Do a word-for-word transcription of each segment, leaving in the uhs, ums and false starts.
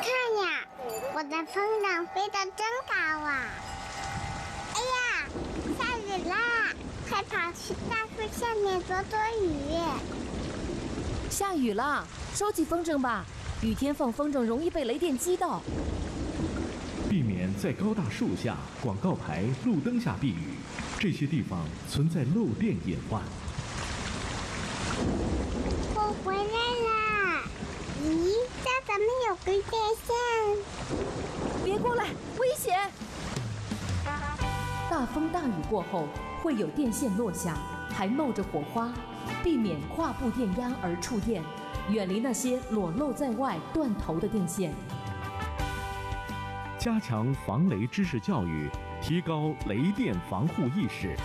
看呀，我的风筝飞得真高啊！哎呀，下雨啦！快跑去大树下面躲躲雨。 下雨啦，收起风筝吧，雨天放风筝容易被雷电击到。 避免在高大树下、广告牌、路灯下避雨，这些地方存在漏电隐患。 我回来啦！咦，这怎么有根电线？ 别过来，危险！大风大雨过后，会有电线落下，还冒着火花，避免跨步电压而触电，远离那些裸露在外、断头的电线。 加强防雷知识教育，提高雷电防护意识。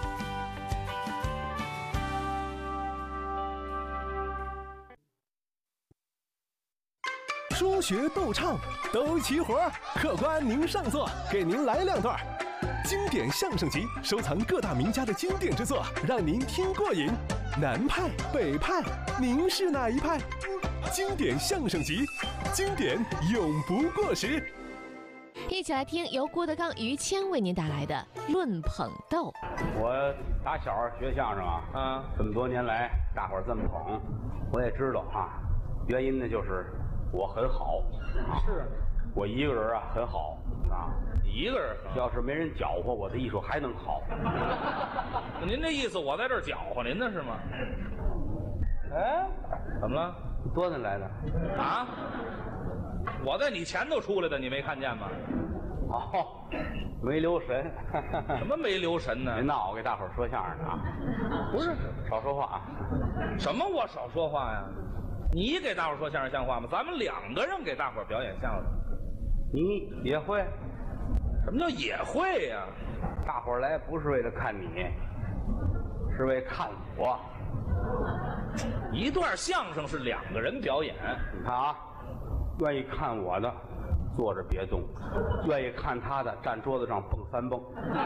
说学逗唱都齐活，客官您上座，给您来两段。经典相声集，收藏各大名家的经典之作，让您听过瘾。南派北派，您是哪一派？经典相声集，经典永不过时。 一起来听由郭德纲、于谦为您带来的《论捧逗》。 我打小学相声啊，啊，这么多年来，大伙儿这么捧，我也知道啊。原因呢，就是我很好，啊、是我一个人啊很好啊， 一个人要是没人搅和，我的艺术还能好。 您这意思，我在这儿搅和您呢是吗？哎，怎么了？ 你多哪来的？ 啊？我在你前头出来的，你没看见吗？ 哦，没留神。 什么没留神呢？ 别闹，我给大伙儿说相声啊。 不是， 少说话啊。 什么我少说话呀？你给大伙儿说相声像话吗？咱们两个人给大伙儿表演相声。 你也会？ 什么叫也会呀？ 大伙儿来不是为了看你，是为看我。 一段相声是两个人表演。 你看啊，愿意看我的坐着别动，愿意看他的站桌子上蹦三蹦。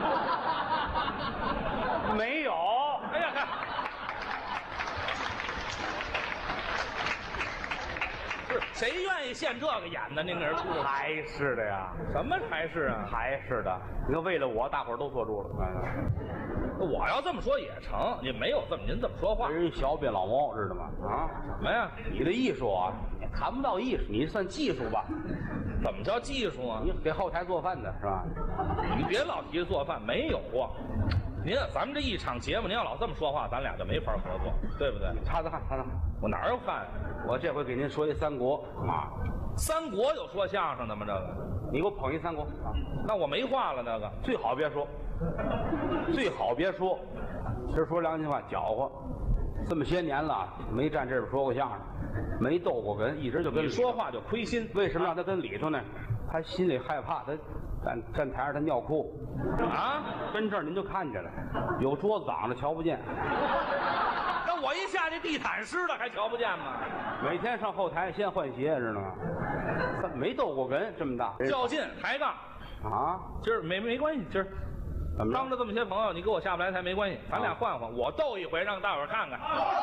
没有， 哎呀看，不是谁愿意现这个演呢？您搁这出来？ 还是的呀。 什么还是啊？ 还是的。你看为了我，大伙儿都坐住了。 我要这么说也成，你没有这么您这么说话。 人小变老猫，知道吗？啊， 什么呀？ 你的艺术啊，你谈不到艺术，你算技术吧？ 怎么叫技术啊？ 你给后台做饭的是吧？ 你别老提做饭，没有啊。您咱们这一场节目，您要老这么说话，咱俩就没法合作，对不对？ 擦擦汗，擦擦汗。 我哪有汗？ 我这回给您说一三国啊。 三国有说相声的吗？这个， 你给我捧一三国啊。 那我没话了，那个最好别说，最好别说。其实说良心话，搅和这么些年了，没站这边说过相声，没斗过哏，一直就跟你说话就亏心。 为什么让他跟里头呢？他心里害怕，他站站台上他尿裤啊， 跟这儿您就看见了，有桌子挡着瞧不见。 那我一下去地毯湿了还瞧不见吗？ 每天上后台先换鞋，知道吗？没斗过哏这么大， 较劲抬杠啊！ 今儿没没关系，今儿当着这么些朋友，你给我下不来台没关系，咱俩换换，我斗一回，让大伙儿看看。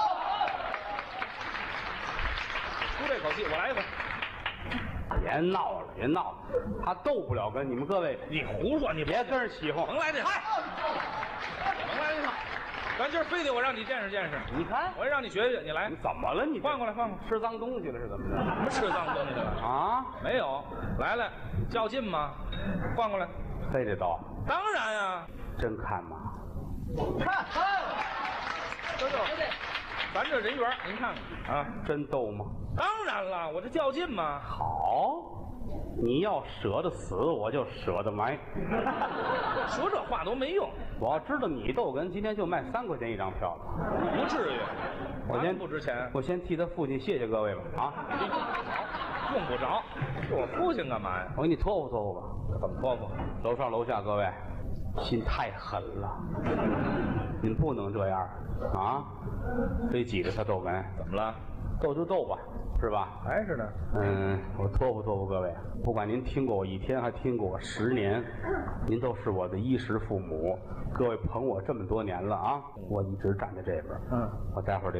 出这口气，我来一回。 别闹了，别闹了，他斗不了哏。你们各位， 你胡说，你别跟人起哄。 甭来这套，甭来这套。咱今儿非得我让你见识见识， 你看， 我让你学学，你来。 你怎么了？你换过来，换过来， 吃脏东西了是怎么着？ 什么吃脏东西了啊？ 没有，来来，较劲吗？换过来， 非得斗？ 当然呀。 真看吗？ 看看，这就咱这人缘，您看看啊， 真斗吗？ 当然了，我这较劲嘛。 好。你要舍得死，我就舍得埋。 说这话都没用。 我要知道你逗哏，今天就卖三块钱一张票了。 不至于， 我先不值钱。 我先替他父亲谢谢各位吧。啊， 用不着。是我父亲干嘛呀？ 我给你托付托付吧。 怎么托付？ 楼上楼下各位，心太狠了，您不能这样啊！非挤着他逗哏， 怎么了？ 斗就斗吧。是吧？ 还是呢。 嗯，我托付托付各位，不管您听过我一天，还听过我十年，您都是我的衣食父母。各位捧我这么多年了啊，我一直站在这边。嗯，我待会儿得。